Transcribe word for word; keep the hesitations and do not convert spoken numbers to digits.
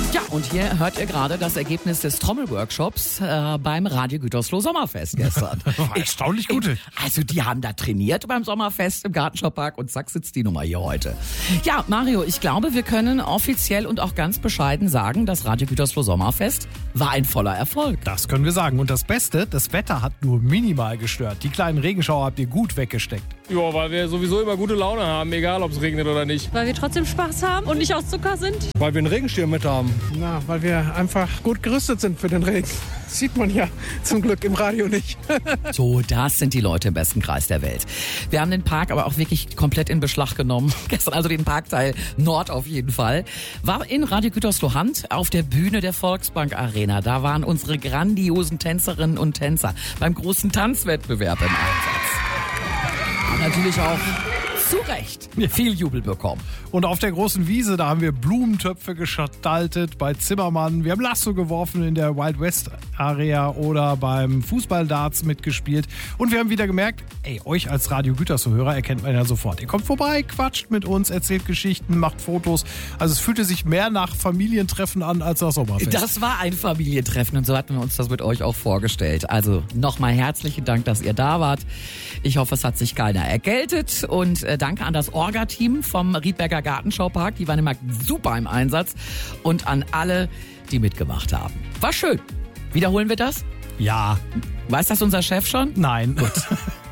Ja, und hier hört ihr gerade das Ergebnis des Trommelworkshops äh, beim Radio Gütersloh Sommerfest gestern. Erstaunlich gute. Also die haben da trainiert beim Sommerfest im Gartenschaupark und zack sitzt die Nummer hier heute. Ja, Mario, ich glaube, wir können offiziell und auch ganz bescheiden sagen, das Radio Gütersloh Sommerfest war ein voller Erfolg. Das können wir sagen. Und das Beste, das Wetter hat nur minimal gestört. Die kleinen Regenschauer habt ihr gut weggesteckt. Ja, weil wir sowieso immer gute Laune haben, egal ob es regnet oder nicht. Weil wir trotzdem Spaß haben und nicht aus Zucker sind. Weil wir einen Regenschirm mit haben. Na, weil wir einfach gut gerüstet sind für den Regen. Das sieht man ja zum Glück im Radio nicht. So, das sind die Leute im besten Kreis der Welt. Wir haben den Park aber auch wirklich komplett in Beschlag genommen. Gestern also den Parkteil Nord auf jeden Fall. War in Radio Gütersloh Hand auf der Bühne der Volksbank Arena. Da waren unsere grandiosen Tänzerinnen und Tänzer beim großen Tanzwettbewerb im Einsatz. Und natürlich auch zu Recht viel Jubel bekommen. Und auf der großen Wiese, da haben wir Blumentöpfe gestaltet bei Zimmermann. Wir haben Lasso geworfen in der Wild West Area oder beim Fußballdarts mitgespielt. Und wir haben wieder gemerkt, ey, euch als Radio Gütersloh-Hörer erkennt man ja sofort. Ihr kommt vorbei, quatscht mit uns, erzählt Geschichten, macht Fotos. Also es fühlte sich mehr nach Familientreffen an als nach Sommerfest. Das war ein Familientreffen und so hatten wir uns das mit euch auch vorgestellt. Also nochmal herzlichen Dank, dass ihr da wart. Ich hoffe, es hat sich keiner erkältet und äh, danke an das Orga-Team vom Riedberger Gartenschaupark. Die waren immer super im Einsatz. Und an alle, die mitgemacht haben. War schön. Wiederholen wir das? Ja. Weiß das unser Chef schon? Nein. Gut.